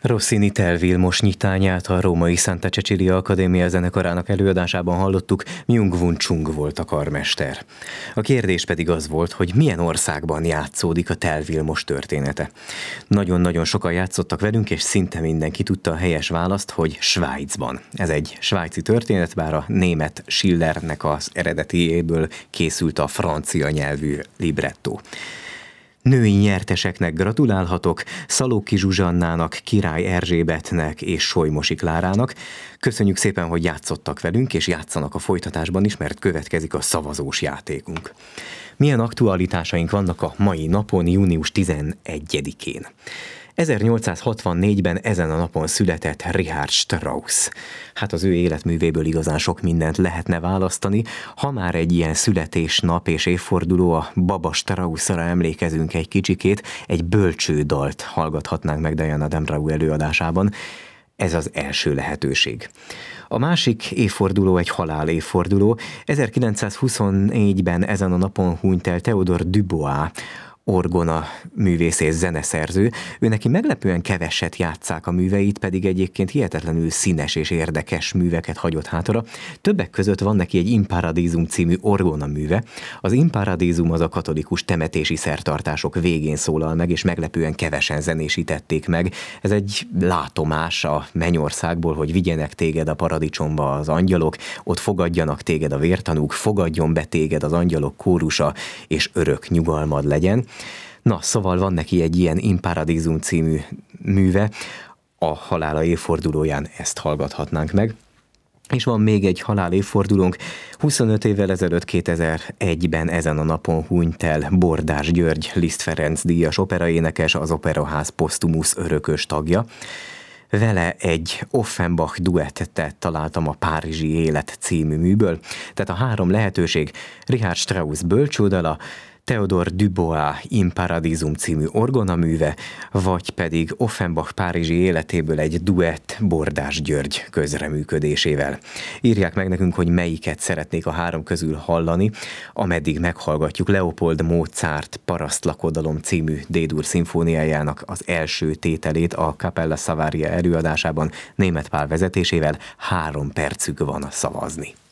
Rossini Tel Vilmos nyitányát a római Santa Cecilia Akadémia zenekarának előadásában hallottuk, Myung-Whun Chung volt a karmester. A kérdés pedig az volt, hogy milyen országban játszódik a Tel Vilmos története. Nagyon-nagyon sokan játszottak velünk, és szinte mindenki tudta a helyes választ, hogy Svájcban. Ez egy svájci történet, bár a német Schillernek az eredetiéből készült a francia nyelvű librettó. Női nyerteseknek gratulálhatok, Szalóki Zsuzsannának, Király Erzsébetnek és Solymosi Klárának. Köszönjük szépen, hogy játszottak velünk, és játszanak a folytatásban is, mert következik a szavazós játékunk. Milyen aktualitásaink vannak a mai napon, június 11-én? 1864-ben ezen a napon született Richard Strauss. Hát az ő életművéből igazán sok mindent lehetne választani. Ha már egy ilyen születésnap és évforduló, a Baba Straussra emlékezünk egy kicsikét, egy bölcsődalt hallgathatnánk meg Diana Damrau előadásában. Ez az első lehetőség. A másik évforduló egy halál évforduló. 1924-ben ezen a napon hunyt el Théodore Dubois, orgona művész és zeneszerző. Ő neki meglepően keveset játsszák a műveit, pedig egyébként hihetetlenül színes és érdekes műveket hagyott hátra. Többek között van neki egy In Paradisum című orgona műve. Az In Paradisum az a katolikus temetési szertartások végén szólal meg, és meglepően kevesen zenésítették meg. Ez egy látomás a mennyországból, hogy vigyenek téged a paradicsomba az angyalok, ott fogadjanak téged a vértanúk, fogadjon be téged az angyalok kórusa, és örök nyugalmad legyen. Na, szóval van neki egy ilyen In Paradisum című műve, a halála évfordulóján ezt hallgathatnánk meg. És van még egy halál évfordulónk, 25 évvel ezelőtt 2001-ben ezen a napon hunyt el Bordás György, Liszt Ferenc díjas operaénekes, az Operaház posztumusz örökös tagja. Vele egy Offenbach duettet találtam a Párizsi Élet című műből. Tehát a három lehetőség: Richard Strauss bölcsődala, Théodore Dubois In Paradisum című orgonaműve, vagy pedig Offenbach párizsi életéből egy duett Bordás György közreműködésével. Írják meg nekünk, hogy melyiket szeretnék a három közül hallani, ameddig meghallgatjuk Leopold Mozart Parasztlakodalom című D-dur szimfóniájának az első tételét a Capella Savaria előadásában Németh Pál vezetésével. 3 percük van szavazni.